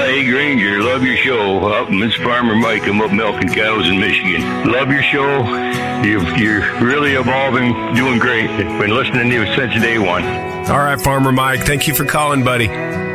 Hey, Granger, love your show. It's Farmer Mike. I'm up milking cows in Michigan. Love your show. You're really evolving, doing great. Been listening to you since day one. All right, Farmer Mike. Thank you for calling, buddy.